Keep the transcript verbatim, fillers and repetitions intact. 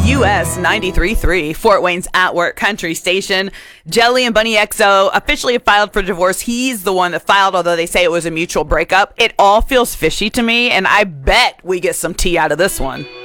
U S ninety-three point three, Fort Wayne's At Work Country Station. Jelly and Bunny X O officially have filed for divorce. He's the one that filed, although they say it was a mutual breakup. It all feels fishy to me, and I bet we get some tea out of this one.